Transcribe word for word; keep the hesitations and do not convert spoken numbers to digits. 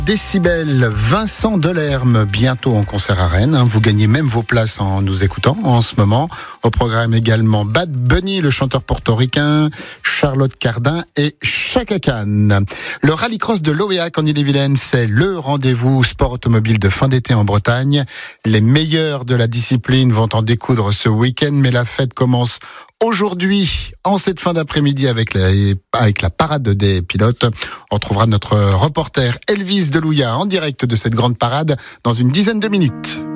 Décibel, Vincent Delerme, bientôt en concert à Rennes. Vous gagnez même vos places en nous écoutant en ce moment. Au programme également Bad Bunny, le chanteur portoricain, Charlotte Cardin et Chaka Khan. Le rallycross de l'Ovéac en Ille-et-Vilaine, c'est le rendez-vous sport automobile de fin d'été en Bretagne. Les meilleurs de la discipline vont en découdre ce week-end, mais la fête commence aujourd'hui, en cette fin d'après-midi, avec la, avec la parade des pilotes. On retrouvera notre reporter Elvis Delouya en direct de cette grande parade dans une dizaine de minutes.